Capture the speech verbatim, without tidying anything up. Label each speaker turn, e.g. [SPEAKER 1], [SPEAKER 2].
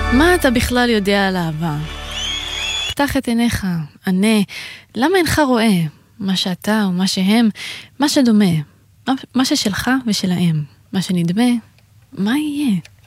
[SPEAKER 1] מה אתה בכלל יודע על אהבה? פתח את עיניך, ענה, למה אינך רואה מה שאתה ומה שהם, מה שדומה, מה ששלך ושלהם, מה שנדמה, מה יהיה?